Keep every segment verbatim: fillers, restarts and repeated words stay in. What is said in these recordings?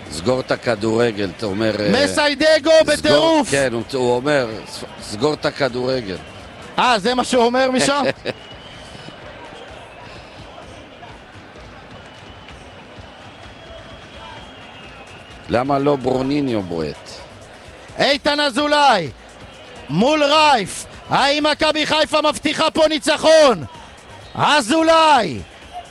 סגור את הכדורגל, אתה אומר... מסיידגו בטירוף. כן, הוא אומר, סגור את הכדורגל. אה, זה מה שהוא אומר משם? למה לא ברוניניו בועט? איתן אזולאי מול רייף, האם מכבי חיפה מבטיחה פה ניצחון? אזולאי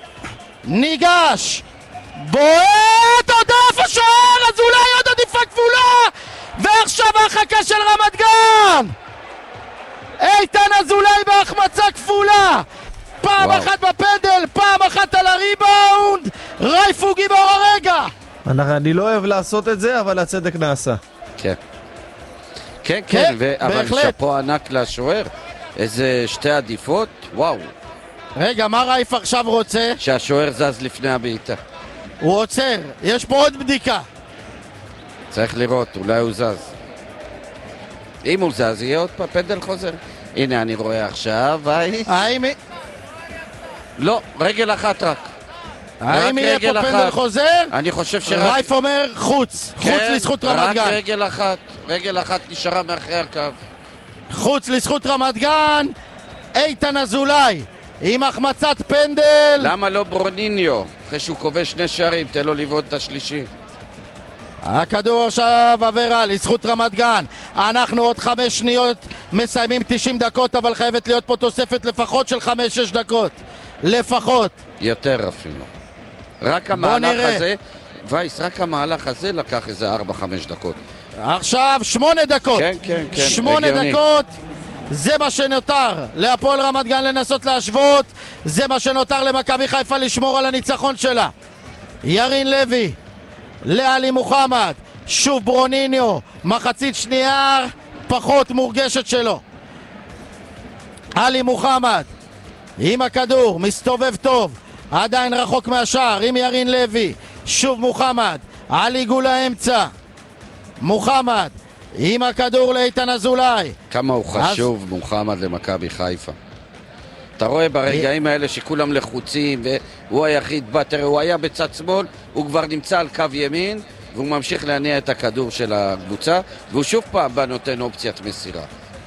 ניגש, בועט, עודף השוער, אזולאי עוד עדיפה כפולה, ועכשיו ההרחקה של רמת גן. איתן אזולאי בהחמצה כפולה, פעם וואו. אחת בפנדל, פעם אחת על הריבאונד. רייף הוא גיבור הרגע. אני לא אוהב לעשות את זה, אבל הצדק נעשה. כן כן, כן, ו- אבל שפו ענק לשוער, איזה שתי עדיפות, וואו. רגע, מה רייף עכשיו רוצה? שהשוער זז לפני הבעיטה. הוא עוצר, יש פה עוד בדיקה. צריך לראות, אולי הוא זז. אם הוא זז, יהיה עוד פעם פנדל חוזר. הנה אני רואה עכשיו, וייס. האם... לא, רגל אחת רק. האם יהיה פה פנדל חוזר? אני חושב שרק... רייף אומר חוץ, חוץ לזכות רמת גן. רק רגל אחת, רגל אחת נשארה מאחרי הקו. חוץ לזכות רמת גן, איתן אזולאי עם החמצת פנדל. למה לא ברוניניו? אחרי שהוא כובש שני שערים, תן לו לבעוט את השלישי. הכדור עכשיו עבירה לזכות רמת גן. אנחנו עוד חמש שניות מסיימים תשעים דקות, אבל חייבת להיות פה תוספת לפחות של חמש שש דקות. לפחות. יותר אפילו. רק המהלך הזה, וייס, רק המהלך הזה לקח איזה ארבע חמש דקות. עכשיו שמונה דקות. כן, כן, כן. שמונה דקות. זה מה שנותר להפועל רמת גן לנסות להשוות. זה מה שנותר למכבי חיפה לשמור על הניצחון שלה. ירין לוי לעלי מוחמד, שוב ברוניניו, מחצית שנייה פחות מורגשת שלו. עלי מוחמד עם הכדור, מסתובב טוב, עדיין רחוק מהשער, עם ירין לוי, שוב מוחמד, עלי גול האמצע, מוחמד עם הכדור לאיתן אזולאי. כמה הוא חשוב אז... מוחמד למכבי חיפה. אתה רואה ברגעים האלה שכולם לחוצים והוא היחיד בא, תראה, הוא היה בצד שמאל, הוא כבר נמצא על קו ימין והוא ממשיך להניע את הכדור של הקבוצה, והוא שוב פעם בא נותן אופציית מסירה.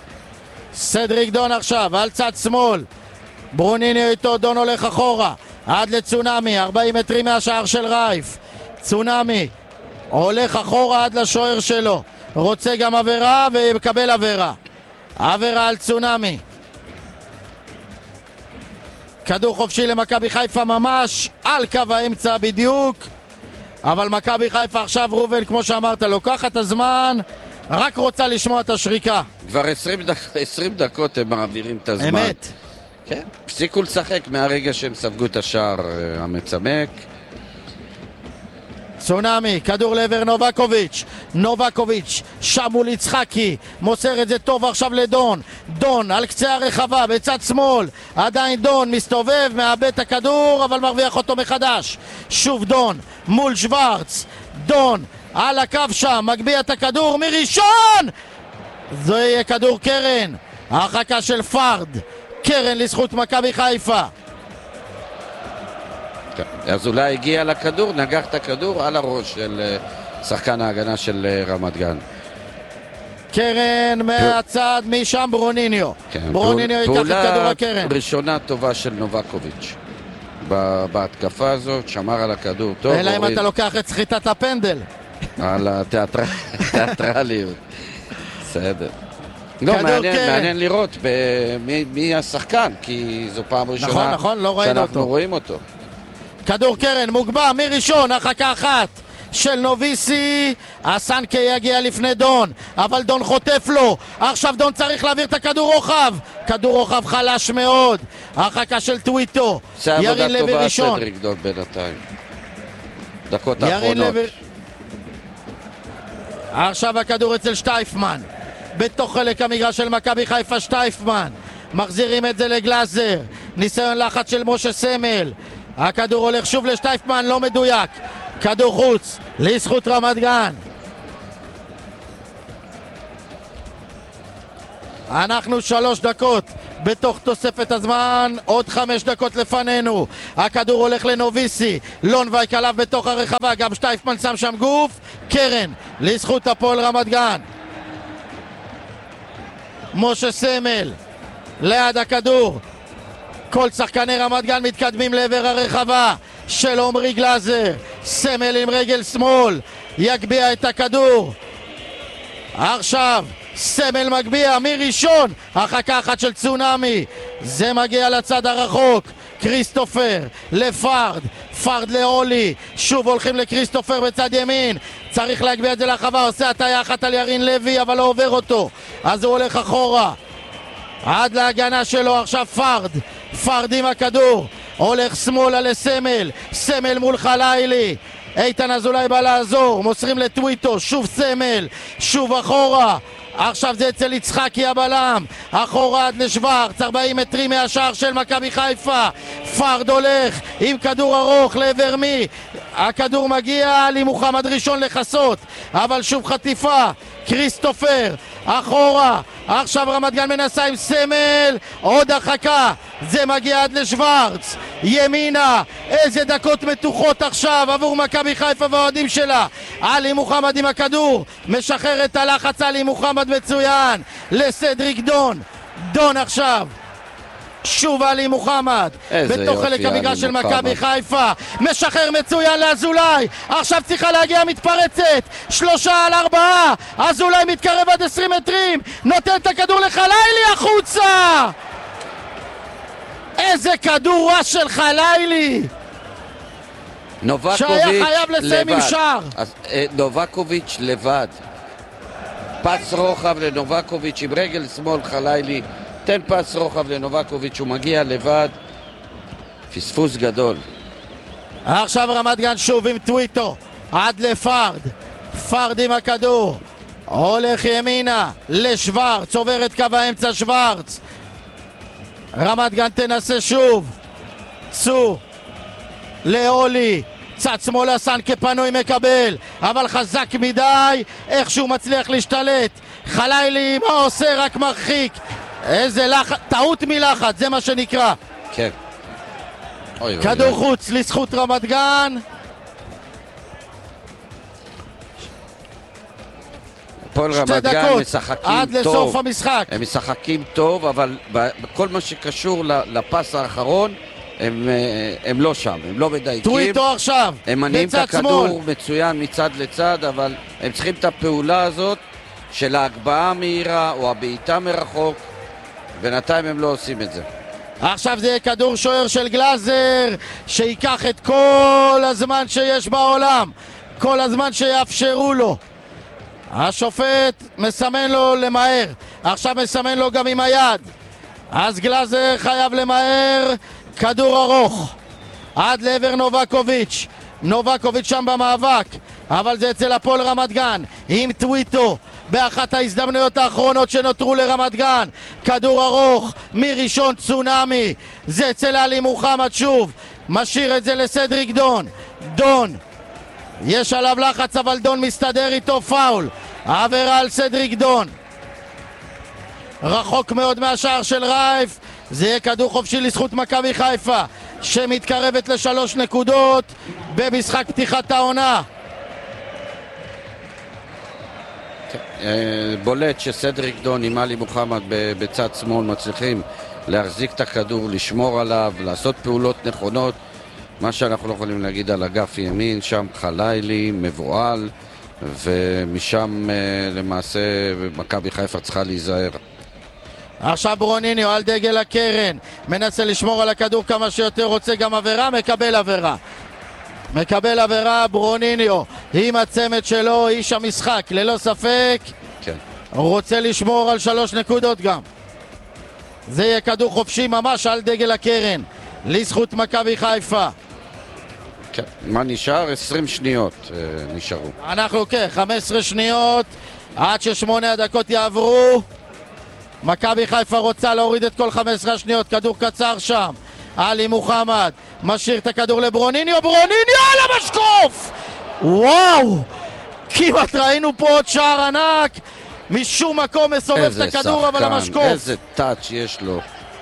סדריק דון עכשיו על צד שמאל, ברוניניו איתו, דון הולך אחורה עד לצונמי, ארבעים מטרים מהשער של רייף. צונמי הולך אחורה עד לשוער שלו, רוצה גם עבירה ומקבל עבירה. עבירה על צונמי. כדור חופשי למכבי חיפה ממש על קו האמצע בדיוק, אבל מכבי חיפה עכשיו, רובן, כמו שאמרת, לוקחת הזמן, רק רוצה לשמוע את השריקה. כבר עשרים, דק... עשרים דקות הם מעבירים את הזמן. אמת. כן, הפסיקו לשחק מהרגע שהם ספגו את השער המצמק. צונמי, כדור לעבר נובקוביץ', נובקוביץ' שם מול יצחקי, מוסר את זה טוב עכשיו לדון. דון על קצה הרחבה בצד שמאל, עדיין דון מסתובב, מאבד את הכדור אבל מרוויח אותו מחדש. שוב דון מול שוורץ, דון על הקו שם, מגביה את הכדור מראשון, זה יהיה כדור קרן, הרחקה של פרד, קרן לזכות מכבי חיפה. אז אולי הגיע לכדור, נגח את הכדור על הראש של שחקן ההגנה של רמת גן. קרן מהצד, משם ברוניניו. ברוניניו ייקח את כדור הקרן. פעולה ראשונה טובה של נובקוביץ' בהתקפה הזאת, שמר על הכדור טוב. אלא אם אתה לוקח את סחיטת הפנדל. על התיאטרליות. בסדר. לא, מעניין לראות מי השחקן, כי זו פעם ראשונה שאנחנו רואים אותו. כדור קרן מוגבה מראשון, הרחקה אחת של נוביסי, הסנקה יגיע לפני דון, אבל דון חוטף לו, עכשיו דון צריך להעביר את הכדור רוחב, כדור רוחב חלש מאוד, הרחקה של טוויטו, ירין לוי ראשון. סדריק דון בינתיים, דקות האחרונות. לב... עכשיו הכדור אצל שטייפמן, בתוך חלק המגרש של מכבי חיפה. שטייפמן, מחזירים את זה לגלאזר, ניסיון לחץ של משה סמל, הכדור הולך שוב לשטייפמן, לא מדויק, כדור חוץ לזכות רמת גן. אנחנו שלוש דקות בתוך תוספת הזמן, עוד חמש דקות לפנינו. הכדור הולך לנוביסי, לונבייק עליו בתוך הרחבה, גם שטייפמן שם שם גוף. קרן לזכות הפועל רמת גן. משה סמל ליד הכדור, כל שחקני רמת גן מתקדמים לעבר הרחבה של עומרי גלאזר. סמל עם רגל שמאל יגביע את הכדור. עכשיו סמל מגביע מראשון, הרחקה אחת של צונאמי, זה מגיע לצד הרחוק. קריסטופר לפרד, פרד לאולי, שוב הולכים לקריסטופר בצד ימין, צריך להגביע את זה לחווה, עושה הטיה אחת על ירין לוי אבל לא עובר אותו, אז הוא הולך אחורה עד להגנה שלו. עכשיו פרד, פרד עם הכדור, הולך שמאלה לסמל, סמל מול חלילי, איתן אזולאי בא לעזור, מוסרים לטוויטו, שוב סמל, שוב אחורה, עכשיו זה אצל יצחקי הבלם, אחורה עד לשוורץ, ארבעים מטרים מהשער של מכבי חיפה. פרד הולך עם כדור ארוך לעבר מי, הכדור מגיע לי מוחמד ראשון לחסות, אבל שוב חטיפה. קריסטופר אחורה, עכשיו רמת גן מנסה עם סמל, עוד הרחקה, זה מגיע עד לשוורץ, ימינה, איזה דקות מתוחות עכשיו עבור מכבי חיפה והאוהדים שלה. עלי מוחמד עם הכדור, משחרר את הלחץ, עלי מוחמד מצוין לסדריק דון, דון עכשיו שוב עלי מוחמד בתוך חלק המגרש של מכבי חיפה, משחרר מצוין לאזולאי, עכשיו צריכה להגיע מתפרצת, שלושה על ארבעה, אזולאי מתקרב עד עשרים מטרים, נותן את הכדור לחלילי החוצה, איזה כדור רע של חלילי שהיה חייב לסיים עם שער. נובקוביץ' לבד, פס רוחב לנובקוביץ' עם רגל שמאל, חלילי תן פס רוחב לנובקוביץ', הוא מגיע לבד, פספוס גדול. עכשיו רמת גן שוב עם טוויטו עד לפרד, פרד עם הכדור, הולך ימינה לשוורץ, עובר את קו האמצע שוורץ, רמת גן תנסה שוב, צו לאולי, צד שמאלה סנקה פנוי מקבל, אבל חזק מדי, איכשהו מצליח להשתלט. חלילי מה עושה? רק מרחיק, איזה לחץ, טעות מלחץ, זה מה שנקרא. כן. כדור חוץ לזכות רמת גן. הפועל רמת גן משחקים טוב. עד לסוף המשחק. הם משחקים טוב, אבל בכל מה שקשור לפס האחרון, הם, הם לא שם, הם לא מדייקים. טוויטו עכשיו, הם מניעים את הכדור מצוין מצד לצד, אבל הם צריכים את הפעולה הזאת של ההגבהה המהירה או הבעיטה מרחוק, בינתיים הם לא עושים את זה. עכשיו זה כדור שוער של גלאזר, שיקח את כל הזמן שיש בעולם, כל הזמן שיאפשרו לו. השופט מסמן לו למהר, עכשיו מסמן לו גם עם היד, אז גלאזר חייב למהר. כדור ארוך עד לעבר נובקוביץ', נובקוביץ' שם במאבק, אבל זה אצל הפועל רמת גן עם טוויטו באחת ההזדמנויות האחרונות שנותרו לרמת גן. כדור ארוך מראשון צונאמי, זה אצל עלי מוחמד שוב, משאיר את זה לסדריק דון, דון יש עליו לחץ אבל דון מסתדר איתו, פאול, עבירה על סדריק דון, רחוק מאוד מהשער של רייף. זה יהיה כדור חופשי לזכות מכבי חיפה שמתקרבת לשלוש נקודות במשחק פתיחת העונה. בולט שסדריק דון עם עלי מוחמד בצד שמאל מצליחים להחזיק את הכדור, לשמור עליו, לעשות פעולות נכונות, מה שאנחנו לא יכולים להגיד על אגף ימין. שם חלילי מבועל, ומשם למעשה מכבי חיפה צריכה להיזהר. עכשיו ברוניניו על דגל הקרן, מנסה לשמור על הכדור כמה שיותר, רוצה גם עבירה, מקבל עבירה, מקבל עבירה ברוניניו עם הצמד שלו, איש המשחק ללא ספק. כן. הוא רוצה לשמור על שלוש נקודות גם. זה יהיה כדור חופשי ממש על דגל הקרן לזכות מכבי חיפה. כן. מה נשאר? עשרים שניות אה, נשארו. אנחנו כן, חמש עשרה שניות עד ששמונה הדקות יעברו. מכבי חיפה רוצה להוריד את כל חמש עשרה שניות, כדור קצר שם, עלי מוחמד משאיר את הכדור לברוניניו, ברוניניו על המשקוף, וואו, כמעט ראינו פה עוד שער ענק, משום מקום מסובב את הכדור, שחקן, אבל המשקוף. איזה טאץ' יש לו,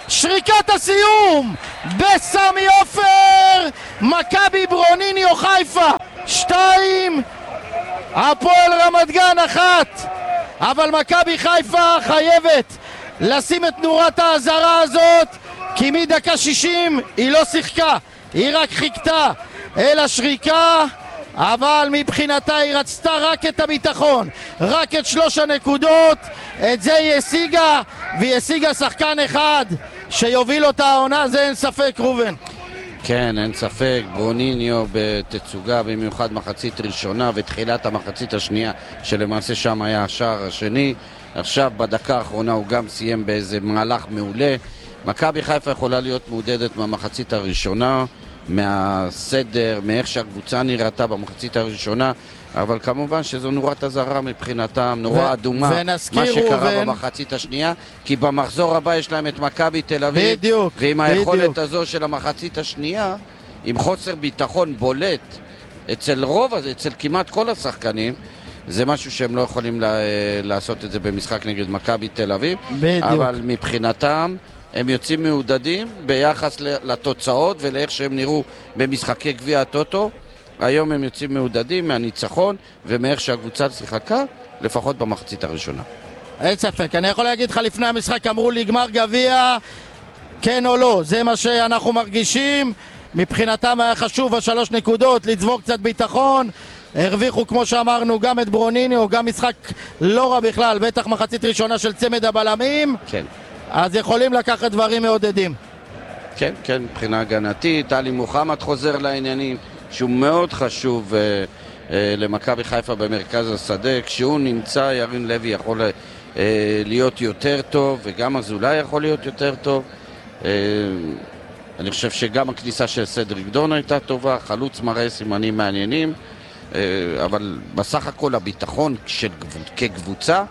שריקת הסיום בסמי עופר, מכבי ברוניניו חיפה שתיים, הפועל רמת גן אחת. אבל מכבי חיפה חייבת לשים את נורת האזהרה הזאת, כי מדקה שישים היא לא שיחקה, היא רק חיכתה אל השריקה, אבל מבחינתה היא רצתה רק את הביטחון, רק את שלוש הנקודות. את זה היא השיגה, והיא השיגה שחקן אחד שיוביל אותה העונה, זה אין ספק. רובן. כן, אין ספק, ברוניניו בתצוגה, במיוחד מחצית ראשונה ותחילת המחצית השנייה, שלמעשה שם היה השער השני. עכשיו בדקה האחרונה הוא גם סיים באיזה מהלך מעולה. מכבי חיפה יכולה להיות מעודדת מהמחצית הראשונה, מהסדר, מאיך שהקבוצה נראתה במחצית הראשונה, אבל כמובן שזו נורת הזרה מבחינתם, נורה אדומה, מה שקרה במחצית השנייה, כי במחזור הבא יש להם את מכבי תל אביב, בדיוק, ועם היכולת הזו של המחצית השנייה, עם חוסר ביטחון בולט אצל רוב, אצל כמעט כל השחקנים, זה משהו שהם לא יכולים לעשות את זה במשחק נגד מכבי תל אביב, אבל מבחינתם הם יוצאים מעודדים ביחס לתוצאות ולאיך שהם נראו במשחקי גביע הטוטו. היום הם יוצאים מעודדים מהניצחון ומאיך שהקבוצה שיחקה, לפחות במחצית הראשונה. אין ספק, אני יכול להגיד לך, לפני המשחק אמרו לי גמר גביע, כן או לא, זה מה שאנחנו מרגישים. מבחינתם היה חשוב השלוש נקודות, לצבור קצת ביטחון. הרוויחו כמו שאמרנו גם את ברוניניו, גם משחק לא רע בכלל, בטח מחצית ראשונה של צמד הבלמים. כן. אז יכולים לקחת דברים מעודדים. כן, כן, מבחינה הגנתית, עלי מוחמד חוזר לעניינים, שהוא מאוד חשוב אה, אה, למכבי חיפה במרכז השדה. כשהוא נמצא, ירין לוי יכול אה, להיות יותר טוב, וגם אזולאי יכול להיות יותר טוב. אה, אני חושב שגם הכניסה של סדריק דון הייתה טובה, חלוץ מראה סימנים מעניינים, אה, אבל בסך הכל הביטחון של, כקבוצה,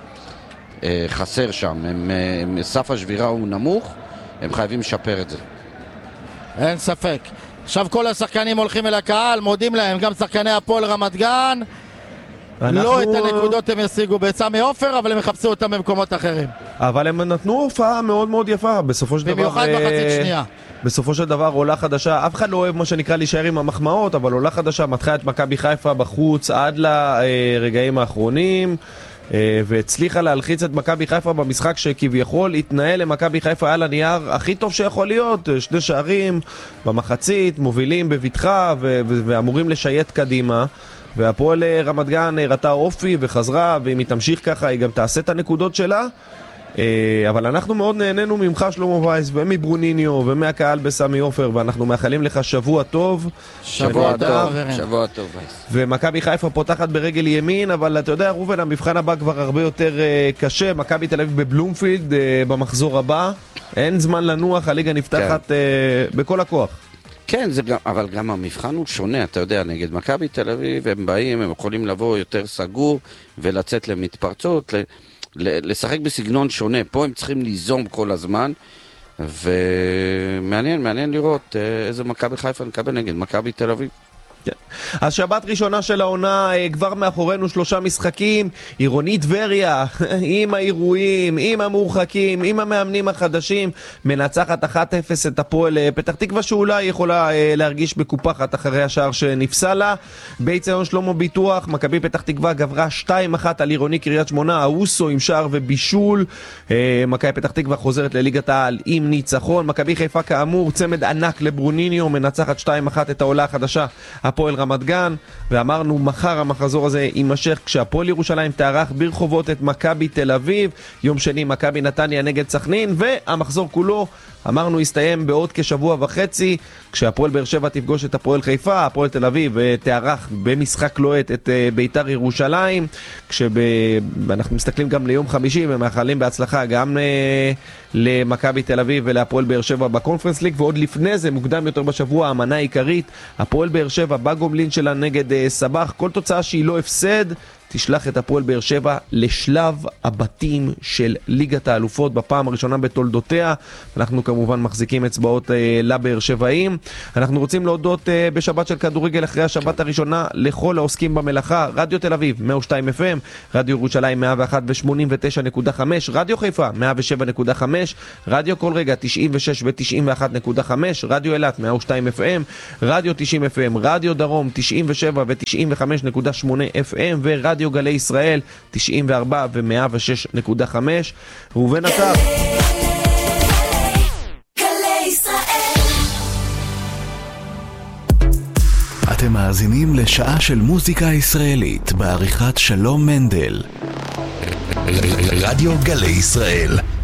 חסר שם, הם, הם, סף השבירה הוא נמוך, הם חייבים לשפר את זה. אין ספק. עכשיו כל השחקנים הולכים אל הקהל, מודים להם, גם שחקני הפועל רמת גן. אנחנו... לא את הנקודות הם ישיגו בסמי עופר, אבל הם יחפשו אותם במקומות אחרים. אבל הם נתנו הופעה מאוד מאוד יפה, בסופו של דבר... במיוחד בחצית שנייה. בסופו של דבר עולה חדשה, אף אחד לא אוהב מה שנקרא להישאר עם המחמאות, אבל עולה חדשה מתחילה את מכבי חיפה בחוץ עד לרגעים האחרונים, והצליחה להלחיץ את מכבי חיפה במשחק שכביכול התנהל למכבי חיפה, היה לנייר הכי טוב שיכול להיות, שני שערים במחצית, מובילים בביטחה ואמורים לשייט קדימה, והפועל רמת גן ראתה אופי וחזרה, ואם היא תמשיך ככה היא גם תעשה את הנקודות שלה. אבל אנחנו מאוד נהנינו ממך שלמה וייס ומברוניניו ומהקהל בסמי עופר, ואנחנו מאחלים לך שבוע טוב. שבוע טוב, שבוע טוב וייס. ומכבי חיפה פותחת ברגל ימין, אבל אתה יודע רובן, המבחן הבא כבר הרבה יותר קשה. מכבי תל אביב בבלומפילד במחזור הבא, אין זמן לנוח, הליגה נפתחת בכל הכוח. כן, זה גם, אבל גם המבחן הוא שונה, אתה יודע, נגד מכבי תל אביב הם באים, הם יכולים לבוא יותר סגור ולצאת למתפרצות, לשחק בסגנון שונה. פה הם צריכים ליזום כל הזמן, ומעניין, מעניין לראות איזה מכבי חיפה נקבל נגד מכבי תל אביב. אז שבת ראשונה של העונה כבר מאחורינו, שלושה משחקים, עירונית טבריה עם האירועים, עם המורחקים, עם המאמנים החדשים, מנצחת אחת אפס את הפועל פתח תקווה, שאולי יכולה להרגיש מקופחת אחרי השער שנפסל לה. באיצטדיון שלמה ביטוח מכבי פתח תקווה גברה שתיים אחת על עירוני קריית שמונה, אוסו עם שער ובישול. מכבי פתח תקווה חוזרת לליגת העל עם ניצחון. מכבי חיפה כאמור צמד ענק לברוניניו, מנצחת שתיים אחת את העולה החדשה הפועל רמת גן, ואמרנו מחר המחזור הזה יימשך כשהפועל ירושלים תארח ברחובות את מכבי תל אביב, יום שני מכבי נתניה נגד סכנין, והמחזור כולו אמרנו יסתיים בעוד כשבוע וחצי כשהפועל באר שבע תפגוש את הפועל חיפה, הפועל תל אביב תארח במשחק לוהט את ביתר ירושלים, כשאנחנו מסתכלים גם ליום חמישי ומאחלים בהצלחה גם למכבי תל אביב ולהפועל באר שבע בקונפרנס ליג, ועוד לפני זה מוקדם יותר בשבוע המנה העיקרית, הפועל באר שבע בגומלין שלה נגד סבח. כל תוצאה שהיא לא הפסד תשלח את הפועל באר שבע לשלב הבתים של ליגת האלופות בפעם הראשונה בתולדותיה. אנחנו כמובן מחזיקים אצבעות אה, לבאר שבעים. אנחנו רוצים להודות אה, בשבת של כדורגל אחרי השבת הראשונה לכל העוסקים במלאכה. רדיו תל אביב מאה ושתיים אף אם, רדיו ירושלים מאה ואחת ו-שמונים ותשע נקודה חמש, רדיו חיפה מאה ושבע נקודה חמש, רדיו כל רגע תשעים ושש ו-תשעים ואחת נקודה חמש, רדיו אילת מאה ושתיים אף אם, רדיו תשעים אף אם, רדיו דרום תשעים ושבע ו-תשעים וחמש נקודה שמונה אף אם, ורדיו גלי ישראל תשעים וארבע ו-מאה ושש נקודה חמש. ראובן עטר. אתם מאזינים לשעה של מוזיקה ישראלית בעריכת שלום מנדל. רדיו גלי ישראל.